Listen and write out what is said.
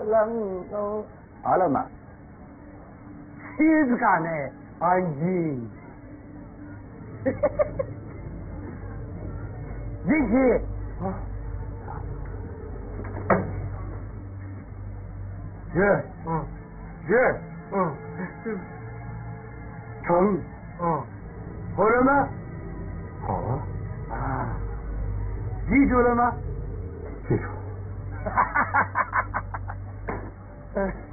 冷哦，好了嘛，静下来，安静。进去啊！是，是，成，好了吗？ 好啊， 啊，记住了吗？ 记住。 哈哈哈哈哈哈！